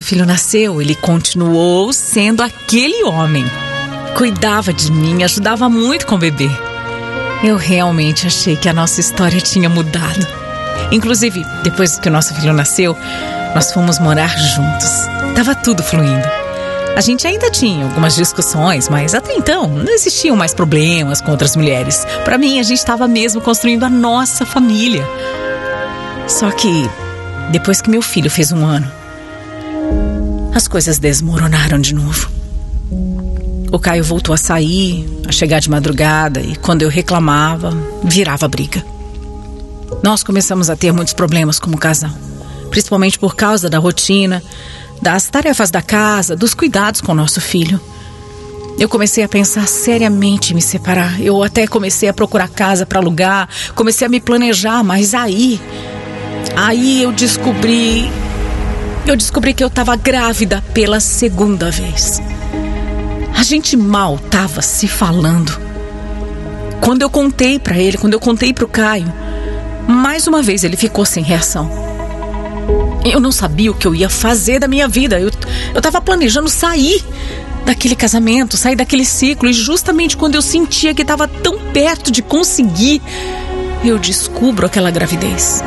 filho nasceu, ele continuou sendo aquele homem. Cuidava de mim, ajudava muito com o bebê. Eu realmente achei que a nossa história tinha mudado. Inclusive, depois que o nosso filho nasceu, nós fomos morar juntos. Tava tudo fluindo. A gente ainda tinha algumas discussões, mas até então não existiam mais problemas com outras mulheres. Para mim, a gente estava mesmo construindo a nossa família. Só que, depois que meu filho fez 1 ano, as coisas desmoronaram de novo. O Caio voltou a sair, a chegar de madrugada, e quando eu reclamava, virava briga. Nós começamos a ter muitos problemas como casal, principalmente por causa da rotina, das tarefas da casa, dos cuidados com o nosso filho. Eu comecei a pensar seriamente em me separar. Eu até comecei a procurar casa para alugar, comecei a me planejar, mas aí eu descobri que eu estava grávida pela 2ª vez. A gente mal estava se falando. Quando eu contei para ele, quando eu contei para o Caio, mais uma vez ele ficou sem reação. Eu não sabia o que eu ia fazer da minha vida. Eu estava planejando sair daquele casamento, sair daquele ciclo. E justamente quando eu sentia que estava tão perto de conseguir, eu descubro aquela gravidez.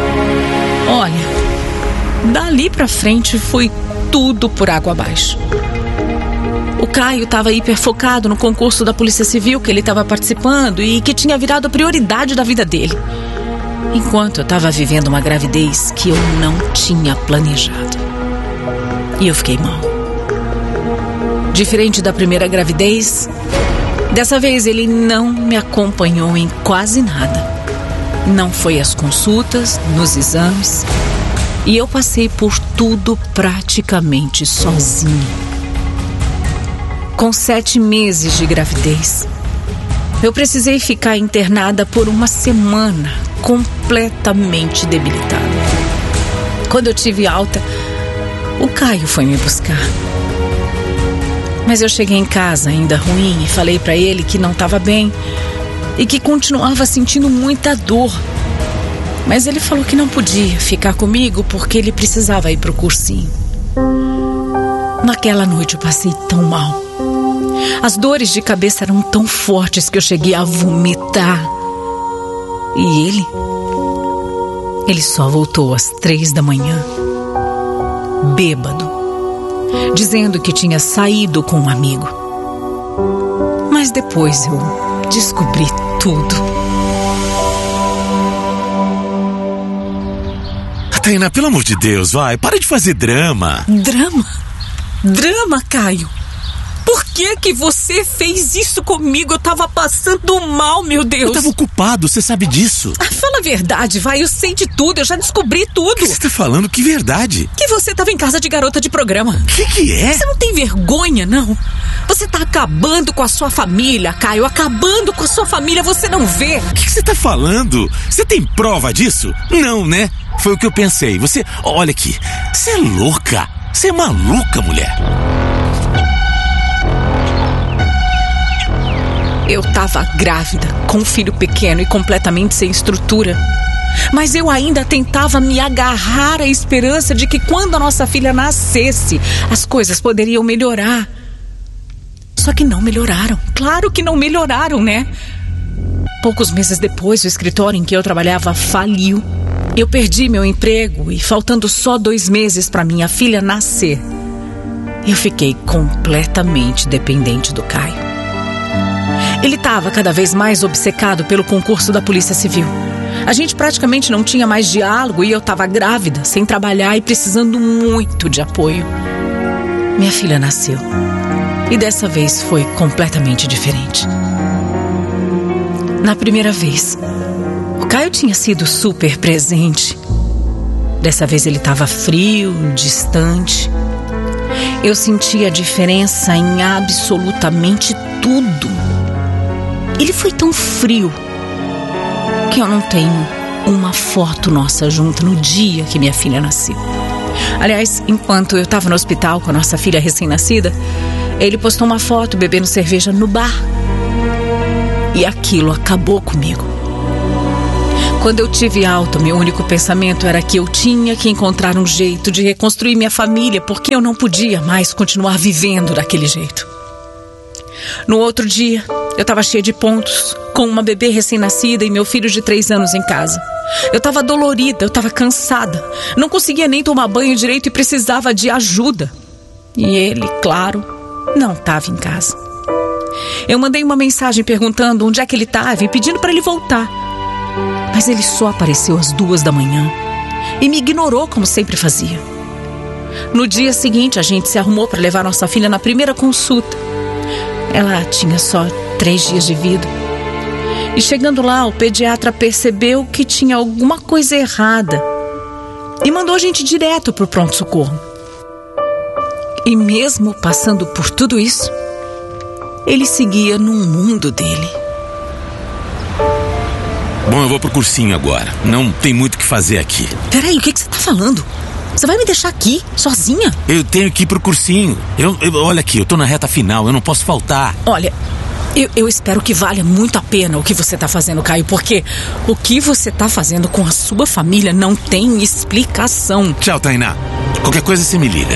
Olha, dali pra frente foi tudo por água abaixo. O Caio estava hiper focado no concurso da Polícia Civil que ele estava participando e que tinha virado a prioridade da vida dele. Enquanto eu estava vivendo uma gravidez que eu não tinha planejado. E eu fiquei mal. Diferente da primeira gravidez, dessa vez ele não me acompanhou em quase nada. Não foi às consultas, nos exames. E eu passei por tudo praticamente sozinha. Com 7 meses de gravidez, eu precisei ficar internada por 1 semana, completamente debilitada. Quando eu tive alta, o Caio foi me buscar. Mas eu cheguei em casa ainda ruim e falei pra ele que não estava bem e que continuava sentindo muita dor. Mas ele falou que não podia ficar comigo porque ele precisava ir pro cursinho. Naquela noite eu passei tão mal. As dores de cabeça eram tão fortes que eu cheguei a vomitar. E ele só voltou às 3 da manhã, bêbado, dizendo que tinha saído com um amigo. Mas depois eu descobri tudo. Tainá, pelo amor de Deus, vai, para de fazer drama. Drama? Drama, Caio? Por que você fez isso comigo? Eu tava passando mal, meu Deus. Eu tava ocupado, você sabe disso. Fala a verdade, vai, eu sei de tudo, eu já descobri tudo. O que você tá falando? Que verdade? Que você tava em casa de garota de programa. O que é? Você não tem vergonha, não? Você tá acabando com a sua família, Caio, acabando com a sua família, você não vê. O que você tá falando? Você tem prova disso? Não, né? Foi o que eu pensei. Você, olha aqui, você é louca. Você é maluca, mulher. Eu tava grávida, com um filho pequeno e completamente sem estrutura. Mas eu ainda tentava me agarrar à esperança de que quando a nossa filha nascesse, as coisas poderiam melhorar. Só que não melhoraram. Claro que não melhoraram, né? Poucos meses depois, o escritório em que eu trabalhava faliu. Eu perdi meu emprego e, faltando só 2 meses para minha filha nascer, eu fiquei completamente dependente do Caio. Ele estava cada vez mais obcecado pelo concurso da Polícia Civil. A gente praticamente não tinha mais diálogo e eu estava grávida, sem trabalhar e precisando muito de apoio. Minha filha nasceu. E dessa vez foi completamente diferente. Na primeira vez, o Caio tinha sido super presente. Dessa vez ele estava frio, distante. Eu sentia a diferença em absolutamente tudo. Ele foi tão frio que eu não tenho uma foto nossa junta no dia que minha filha nasceu. Aliás, enquanto eu estava no hospital com a nossa filha recém-nascida, ele postou uma foto bebendo cerveja no bar. E aquilo acabou comigo. Quando eu tive alta, meu único pensamento era que eu tinha que encontrar um jeito de reconstruir minha família, porque eu não podia mais continuar vivendo daquele jeito. No outro dia, eu estava cheia de pontos, com uma bebê recém-nascida e meu filho de 3 anos em casa. Eu estava dolorida, eu estava cansada, não conseguia nem tomar banho direito e precisava de ajuda. E ele, claro, não estava em casa. Eu mandei uma mensagem perguntando onde é que ele estava e pedindo para ele voltar. Mas ele só apareceu às 2 da manhã e me ignorou como sempre fazia. No dia seguinte, a gente se arrumou para levar nossa filha na primeira consulta. Ela tinha só 3 dias de vida. E chegando lá, o pediatra percebeu que tinha alguma coisa errada e mandou a gente direto para o pronto-socorro. E mesmo passando por tudo isso, ele seguia no mundo dele. Bom, eu vou pro cursinho agora. Não tem muito o que fazer aqui. Peraí, o que você tá falando? Você vai me deixar aqui, sozinha? Eu tenho que ir pro cursinho. Olha aqui, eu tô na reta final, eu não posso faltar. Olha, eu espero que valha muito a pena o que você tá fazendo, Caio, porque o que você tá fazendo com a sua família não tem explicação. Tchau, Tainá. Qualquer coisa você me liga.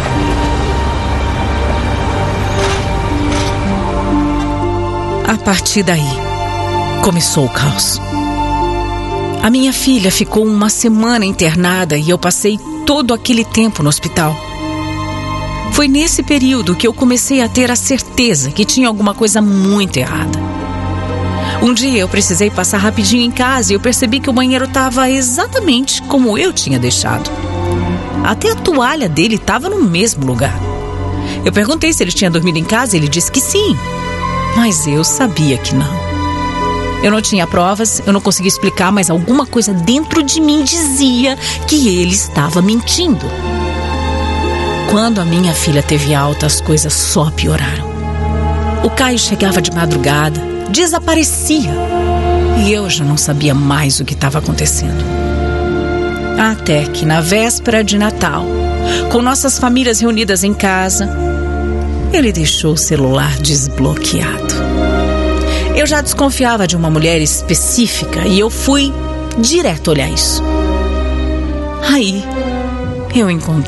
A partir daí, começou o caos. A minha filha ficou 1 semana internada e eu passei todo aquele tempo no hospital. Foi nesse período que eu comecei a ter a certeza que tinha alguma coisa muito errada. Um dia eu precisei passar rapidinho em casa e eu percebi que o banheiro estava exatamente como eu tinha deixado. Até a toalha dele estava no mesmo lugar. Eu perguntei se ele tinha dormido em casa e ele disse que sim, mas eu sabia que não. Eu não tinha provas, eu não conseguia explicar, mas alguma coisa dentro de mim dizia que ele estava mentindo. Quando a minha filha teve alta, as coisas só pioraram. O Caio chegava de madrugada, desaparecia, e eu já não sabia mais o que estava acontecendo. Até que na véspera de Natal, com nossas famílias reunidas em casa, ele deixou o celular desbloqueado. Eu já desconfiava de uma mulher específica e eu fui direto olhar isso. Aí, eu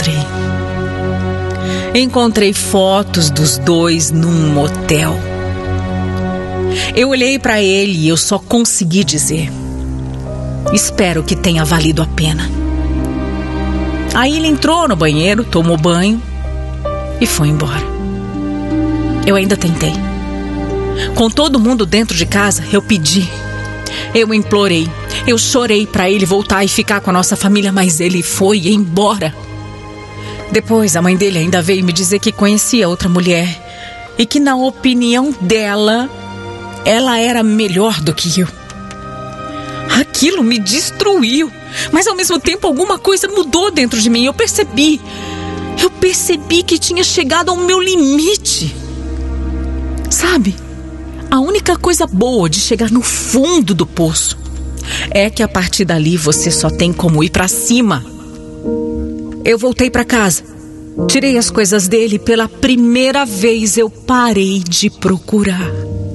encontrei fotos dos dois num motel. Eu olhei pra ele e eu só consegui dizer: espero que tenha valido a pena. Aí ele entrou no banheiro, tomou banho e foi embora. Eu ainda tentei. Com todo mundo dentro de casa, eu pedi, eu implorei, eu chorei pra ele voltar e ficar com a nossa família, mas ele foi embora. Depois, a mãe dele ainda veio me dizer que conhecia outra mulher e que, na opinião dela, ela era melhor do que eu. Aquilo me destruiu, mas ao mesmo tempo alguma coisa mudou dentro de mim. Eu percebi que tinha chegado ao meu limite. Sabe? A única coisa boa de chegar no fundo do poço é que a partir dali você só tem como ir pra cima. Eu voltei pra casa, tirei as coisas dele e pela primeira vez eu parei de procurar.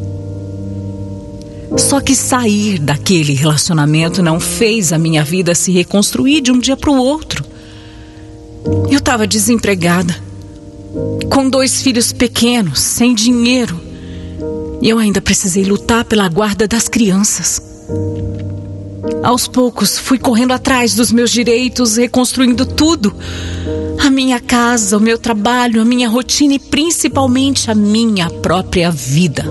Só que sair daquele relacionamento não fez a minha vida se reconstruir de um dia pro outro. Eu estava desempregada, com 2 filhos pequenos, sem dinheiro. E eu ainda precisei lutar pela guarda das crianças. Aos poucos, fui correndo atrás dos meus direitos, reconstruindo tudo. A minha casa, o meu trabalho, a minha rotina e principalmente a minha própria vida.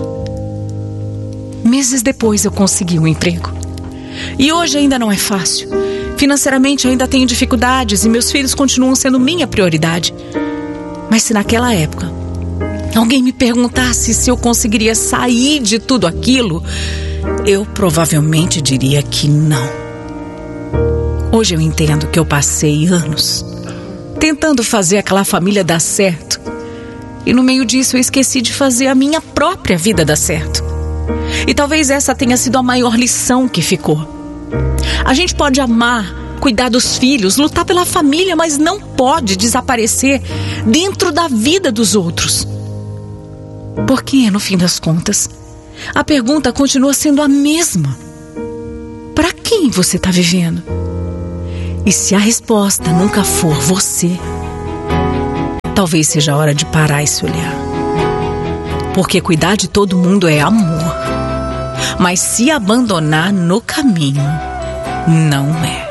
Meses depois eu consegui um emprego. E hoje ainda não é fácil. Financeiramente ainda tenho dificuldades e meus filhos continuam sendo minha prioridade. Mas se naquela época alguém me perguntasse se eu conseguiria sair de tudo aquilo, eu provavelmente diria que não. Hoje eu entendo que eu passei anos tentando fazer aquela família dar certo. E no meio disso eu esqueci de fazer a minha própria vida dar certo. E talvez essa tenha sido a maior lição que ficou. A gente pode amar, cuidar dos filhos, lutar pela família, mas não pode desaparecer dentro da vida dos outros. Porque, no fim das contas, a pergunta continua sendo a mesma: para quem quem você está vivendo? E se a resposta nunca for você, talvez seja a hora de parar e se olhar. Porque cuidar de todo mundo é amor. Mas se abandonar no caminho, não é.